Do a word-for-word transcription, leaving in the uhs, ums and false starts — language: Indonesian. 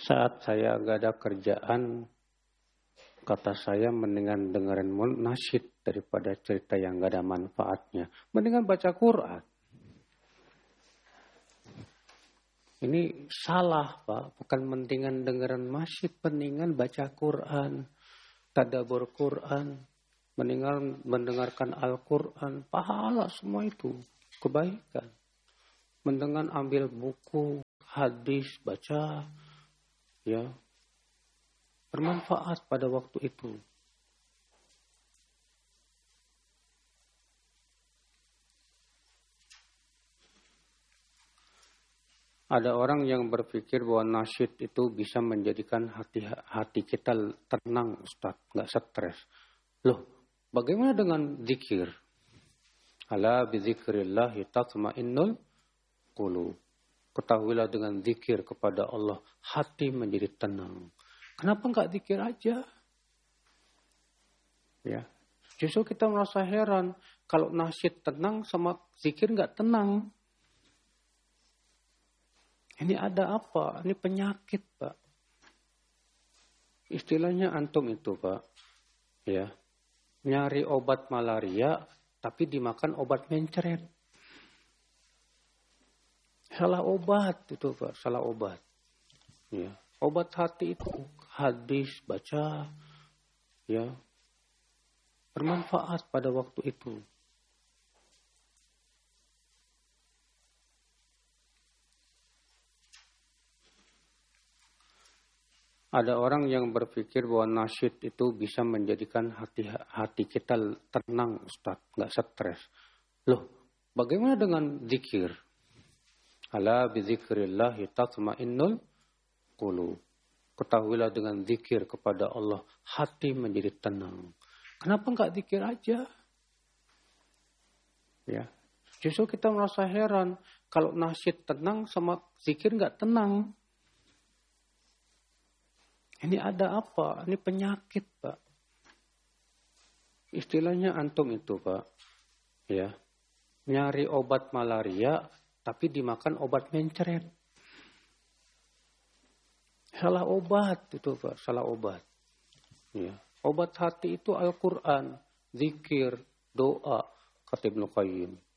Saat saya gak ada kerjaan, kata saya mendingan dengerin nasyid daripada cerita yang gak ada manfaatnya. Mendingan baca Quran. Ini salah, Pak. Bukan mendingan dengerin nasyid, mendingan baca Quran. Tadabbur Quran. Mendingan mendengarkan Al-Quran. Pahala semua itu. Kebaikan. Mendingan ambil buku, hadis, baca. Ya, bermanfaat pada waktu itu. Ada orang yang berpikir bahwa nasyid itu bisa menjadikan hati hati kita tenang, Ustaz, nggak stres. Loh, bagaimana dengan zikir? Ala bizikrillahi tatma'innul qulub. Ketahuilah dengan zikir kepada Allah, hati menjadi tenang. Kenapa enggak zikir aja? Ya, justru kita merasa heran. Kalau nasyid tenang sama zikir enggak tenang. Ini ada apa? Ini penyakit, Pak. Istilahnya antum itu, Pak. Ya, nyari obat malaria, tapi dimakan obat mencret. Salah obat itu, Pak, salah obat. Ya, obat hati itu hadis, baca, ya, bermanfaat pada waktu itu. Ada orang yang berpikir bahwa nasyid itu bisa menjadikan hati hati kita tenang, Ustaz, nggak stres. Loh, bagaimana dengan zikir? Ala bizikrillahi tatma'innul qulub. Ketahuilah dengan zikir kepada Allah, hati menjadi tenang. Kenapa enggak zikir aja? Ya, justru kita merasa heran. Kalau nasyid tenang sama zikir enggak tenang. Ini ada apa? Ini penyakit, Pak. Istilahnya antum itu, Pak. Ya, nyari obat malaria, tapi dimakan obat mencret. Salah obat itu, Pak. Salah obat. Ya. Obat hati itu Al-Quran, zikir, doa, kata Ibnu Qayyim.